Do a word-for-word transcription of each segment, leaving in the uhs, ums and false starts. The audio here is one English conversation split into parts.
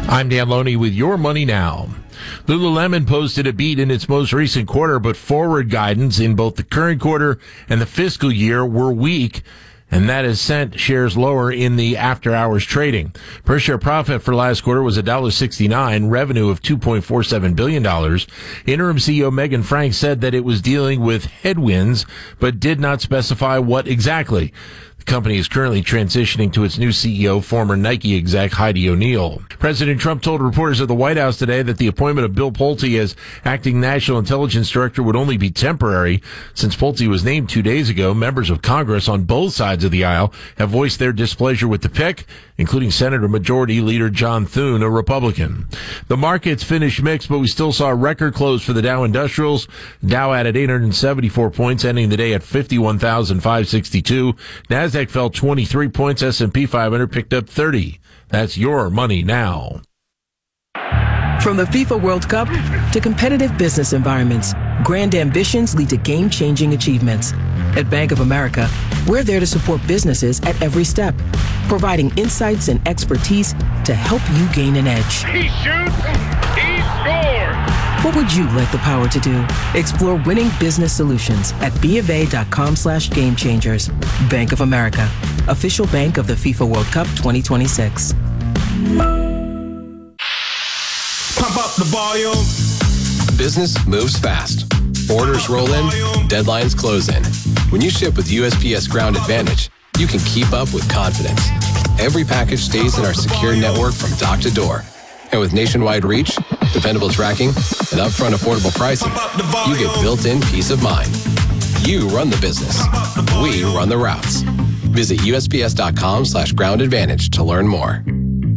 I'm Dan Loney with Your Money Now. Lululemon posted a beat in its most recent quarter, but forward guidance in both the current quarter and the fiscal year were weak, and that has sent shares lower in the after-hours trading. Per share profit for last quarter was one dollar sixty-nine, revenue of two point four seven billion dollars. Interim C E O Megan Frank said that it was dealing with headwinds, but did not specify what exactly. The company is currently transitioning to its new C E O, former Nike exec Heidi O'Neill. President Trump told reporters at the White House today that the appointment of Bill Pulte as acting National Intelligence Director would only be temporary. Since Pulte was named two days ago, members of Congress on both sides of the aisle have voiced their displeasure with the pick, including Senator Majority Leader John Thune, a Republican. The markets finished mixed, but we still saw a record close for the Dow Industrials. Dow added eight hundred seventy-four points, ending the day at fifty-one thousand five hundred sixty-two. NASDAQ fell twenty-three points. S and P five hundred picked up thirty. That's Your Money Now. From the FIFA World Cup to competitive business environments, grand ambitions lead to game-changing achievements. At Bank of America, we're there to support businesses at every step, providing insights and expertise to help you gain an edge. He shoots, he scores! What would you like the power to do? Explore winning business solutions at BofA.com slash game changers. Bank of America, official bank of the FIFA World Cup twenty twenty-six. Pump up the volume. Business moves fast. Orders roll in, deadlines close in. When you ship with U S P S Ground Advantage, you can keep up with confidence. Every package stays in our secure network from dock to door. And with nationwide reach, dependable tracking, and upfront affordable pricing, you get built-in peace of mind. You run the business. We run the routes. Visit USPS.com slash ground advantage to learn more.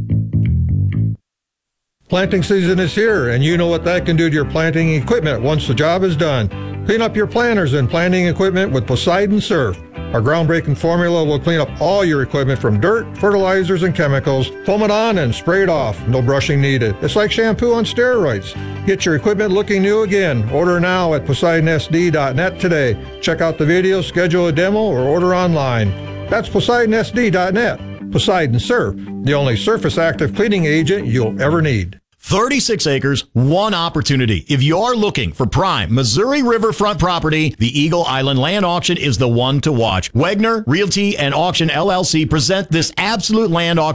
Planting season is here, and you know what that can do to your planting equipment once the job is done. Clean up your planters and planting equipment with Poseidon Surf. Our groundbreaking formula will clean up all your equipment from dirt, fertilizers, and chemicals. Foam it on and spray it off. No brushing needed. It's like shampoo on steroids. Get your equipment looking new again. Order now at Poseidon S D dot net today. Check out the video, schedule a demo, or order online. That's Poseidon S D dot net. Poseidon Surf, the only surface active cleaning agent you'll ever need. thirty-six acres, one opportunity. If you're looking for prime Missouri riverfront property, the Eagle Island Land Auction is the one to watch. Wegner Realty and Auction L L C present this absolute land auction